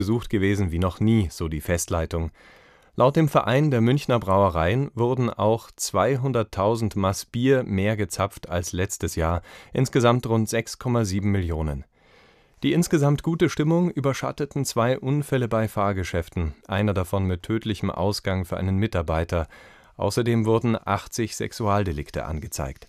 besucht gewesen wie noch nie, so die Festleitung. Laut dem Verein der Münchner Brauereien wurden auch 200.000 Maß Bier mehr gezapft als letztes Jahr, insgesamt rund 6,7 Millionen. Die insgesamt gute Stimmung überschatteten 2 Unfälle bei Fahrgeschäften, einer davon mit tödlichem Ausgang für einen Mitarbeiter. Außerdem wurden 80 Sexualdelikte angezeigt.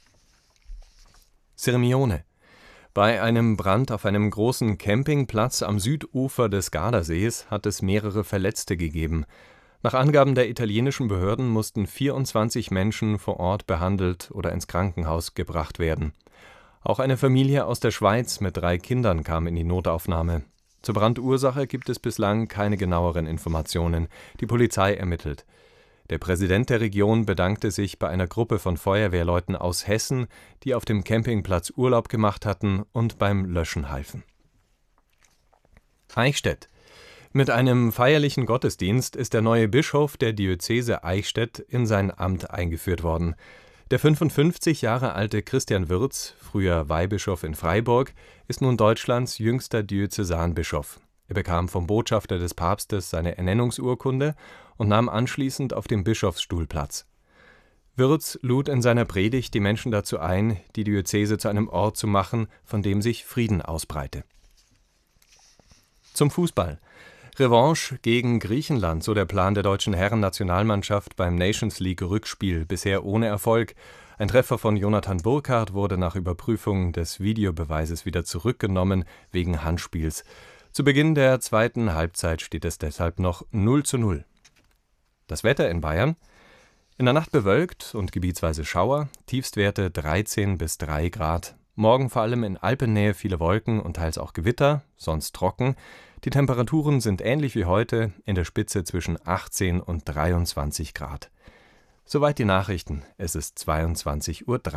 Sirmione. Bei einem Brand auf einem großen Campingplatz am Südufer des Gardasees hat es mehrere Verletzte gegeben. Nach Angaben der italienischen Behörden mussten 24 Menschen vor Ort behandelt oder ins Krankenhaus gebracht werden. Auch eine Familie aus der Schweiz mit 3 Kindern kam in die Notaufnahme. Zur Brandursache gibt es bislang keine genaueren Informationen. Die Polizei ermittelt. Der Präsident der Region bedankte sich bei einer Gruppe von Feuerwehrleuten aus Hessen, die auf dem Campingplatz Urlaub gemacht hatten und beim Löschen halfen. Eichstätt. Mit einem feierlichen Gottesdienst ist der neue Bischof der Diözese Eichstätt in sein Amt eingeführt worden. Der 55 Jahre alte Christian Wirz, früher Weihbischof in Freiburg, ist nun Deutschlands jüngster Diözesanbischof. Er bekam vom Botschafter des Papstes seine Ernennungsurkunde und nahm anschließend auf dem Bischofsstuhl Platz. Wirz lud in seiner Predigt die Menschen dazu ein, die Diözese zu einem Ort zu machen, von dem sich Frieden ausbreite. Zum Fußball. Revanche gegen Griechenland, so der Plan der deutschen Herrennationalmannschaft beim Nations-League-Rückspiel, bisher ohne Erfolg. Ein Treffer von Jonathan Burkhardt wurde nach Überprüfung des Videobeweises wieder zurückgenommen, wegen Handspiels. Zu Beginn der zweiten Halbzeit steht es deshalb noch 0:0. Das Wetter in Bayern: In der Nacht bewölkt und gebietsweise Schauer, Tiefstwerte 13 bis 3 Grad. Morgen vor allem in Alpennähe viele Wolken und teils auch Gewitter, sonst trocken. Die Temperaturen sind ähnlich wie heute, in der Spitze zwischen 18 und 23 Grad. Soweit die Nachrichten. Es ist 22:03 Uhr.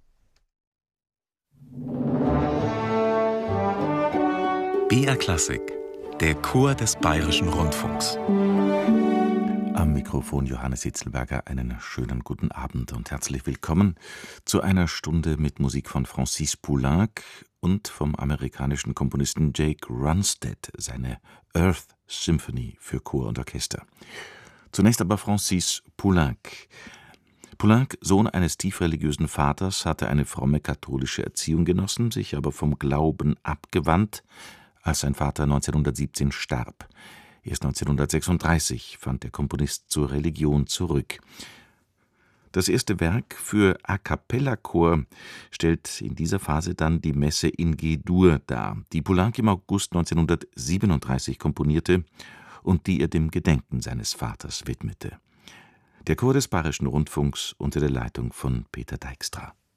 BR Klassik, der Chor des Bayerischen Rundfunks. Am Mikrofon Johannes Hitzelberger, einen schönen guten Abend und herzlich willkommen zu einer Stunde mit Musik von Francis Poulenc und vom amerikanischen Komponisten Jake Runstead, seine Earth Symphony für Chor und Orchester. Zunächst aber Francis Poulenc. Poulenc, Sohn eines tiefreligiösen Vaters, hatte eine fromme katholische Erziehung genossen, sich aber vom Glauben abgewandt, als sein Vater 1917 starb. Erst 1936 fand der Komponist zur Religion zurück. Das erste Werk für A-cappella-Chor stellt in dieser Phase dann die Messe in G-Dur dar, die Poulenc im August 1937 komponierte und die er dem Gedenken seines Vaters widmete. Der Chor des Bayerischen Rundfunks unter der Leitung von Peter Dijkstra.